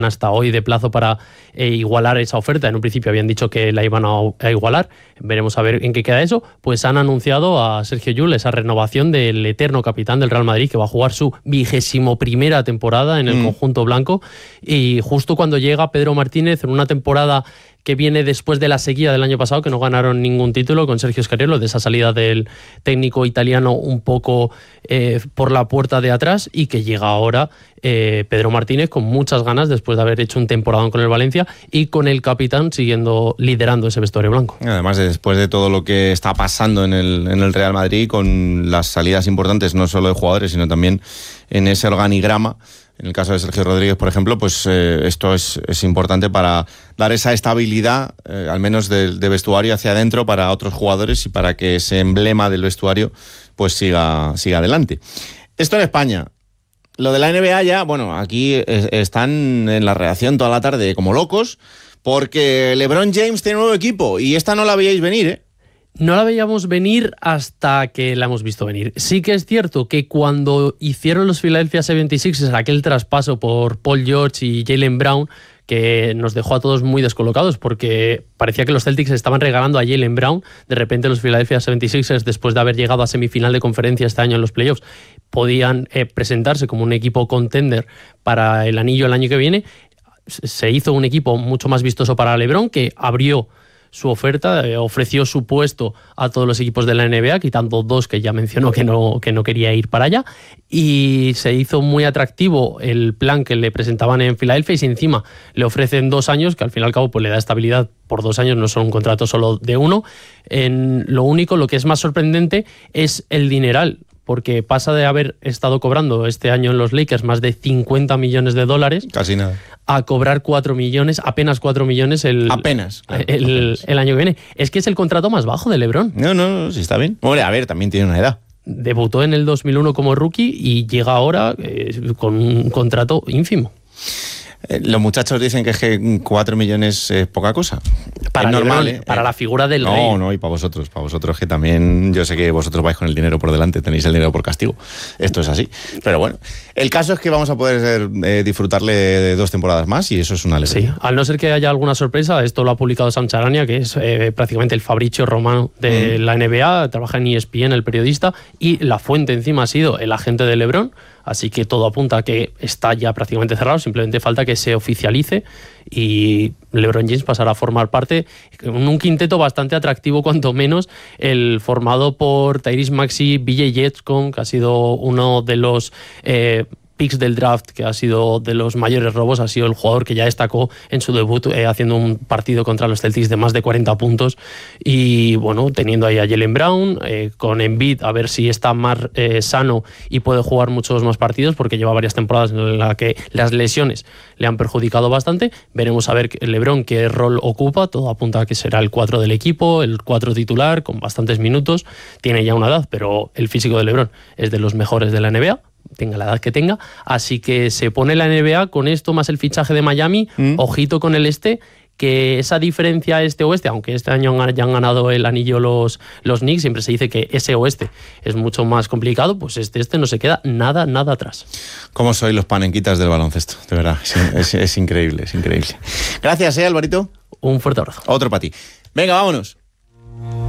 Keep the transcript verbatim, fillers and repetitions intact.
hasta hoy de plazo para eh, igualar esa oferta. En un principio habían dicho que la iban a, a igualar, veremos a ver en qué queda eso. Pues han anunciado a Sergio Llull esa renovación del eterno capitán del Real Madrid, que va a jugar su vigésimo primera temporada en el mm. conjunto blanco, y justo cuando llega Pedro Martínez en una temporada que viene después de la sequía del año pasado, que no ganaron ningún título con Sergio Scariolo, de esa salida del técnico italiano un poco eh, por la puerta de atrás, y que llega ahora eh, Pedro Martínez con muchas ganas después de haber hecho un temporadón con el Valencia y con el capitán siguiendo liderando ese vestuario blanco. Además, después de todo lo que está pasando en el, en el Real Madrid, con las salidas importantes no solo de jugadores, sino también en ese organigrama. En el caso de Sergio Rodríguez, por ejemplo, pues eh, esto es, es importante para dar esa estabilidad, eh, al menos de, de vestuario hacia adentro, para otros jugadores y para que ese emblema del vestuario pues siga, siga adelante. Esto en España. Lo de la N B A ya, bueno, aquí es, están en la redacción toda la tarde como locos, porque LeBron James tiene un nuevo equipo y esta no la veíais venir, ¿eh? No la veíamos venir hasta que la hemos visto venir. Sí que es cierto que cuando hicieron los Philadelphia setenta y seis aquel traspaso por Paul George y Jaylen Brown, que nos dejó a todos muy descolocados porque parecía que los Celtics estaban regalando a Jaylen Brown, de repente los Philadelphia setenta y seis, después de haber llegado a semifinal de conferencia este año en los playoffs, podían eh, presentarse como un equipo contender para el anillo el año que viene. Se hizo un equipo mucho más vistoso para LeBron, que abrió su oferta, eh, ofreció su puesto a todos los equipos de la N B A, quitando dos que ya mencionó que no, que no quería ir para allá, y se hizo muy atractivo el plan que le presentaban en Filadelfia, y si encima le ofrecen dos años, que al fin y al cabo pues, le da estabilidad por dos años, no son un contrato solo de uno. En lo único, lo que es más sorprendente es el dineral, porque pasa de haber estado cobrando este año en los Lakers más de cincuenta millones de dólares, casi nada, a cobrar cuatro millones, apenas cuatro millones el, apenas, claro, el, apenas. el año que viene. Es que es el contrato más bajo de LeBron. No, no, no, sí está bien. Hombre, a ver, también tiene una edad. Debutó en el dos mil uno como rookie y llega ahora eh, con un contrato ínfimo. Eh, los muchachos dicen que es que cuatro millones es poca cosa. Para es normal, LeBron, ¿eh? Para la figura del no, rey. No, no, y para vosotros, para vosotros que también, yo sé que vosotros vais con el dinero por delante, tenéis el dinero por castigo. Esto es así. Pero bueno, el caso es que vamos a poder eh, disfrutarle de dos temporadas más y eso es una alegría. Sí, al no ser que haya alguna sorpresa, esto lo ha publicado Sam Charania, que es eh, prácticamente el Fabrizio Romano de mm. la N B A, trabaja en E S P N, el periodista, y la fuente encima ha sido el agente de LeBron. Así que todo apunta a que está ya prácticamente cerrado, simplemente falta que se oficialice y LeBron James pasará a formar parte en un quinteto bastante atractivo, cuanto menos, el formado por Tyrese Maxey, B J Jetson, que ha sido uno de los eh, picks del draft, que ha sido de los mayores robos, ha sido el jugador que ya destacó en su debut eh, haciendo un partido contra los Celtics de más de cuarenta puntos, y bueno, teniendo ahí a Jaylen Brown, eh, con Embiid a ver si está más eh, sano y puede jugar muchos más partidos, porque lleva varias temporadas en las que las lesiones le han perjudicado bastante. Veremos a ver LeBron qué rol ocupa, todo apunta a que será el cuatro del equipo, el cuatro titular, con bastantes minutos, tiene ya una edad, pero el físico de LeBron es de los mejores de la N B A, tenga la edad que tenga, así que se pone la N B A con esto más el fichaje de Miami, mm. ojito con el este, que esa diferencia este-oeste, aunque este año ya han ganado el anillo los, los Knicks, siempre se dice que ese oeste es mucho más complicado, pues este este no se queda nada, nada atrás. ¿Cómo sois los panenquitas del baloncesto? De verdad, es, es, es increíble, es increíble. Gracias, ¿eh, Alvarito? Un fuerte abrazo. Otro para ti. Venga, vámonos.